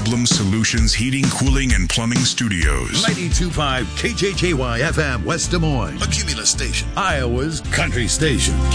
Problem Solutions Heating, Cooling, and Plumbing Studios. 92.5 KJJY FM, West Des Moines. A Cumulus station. Iowa's country station.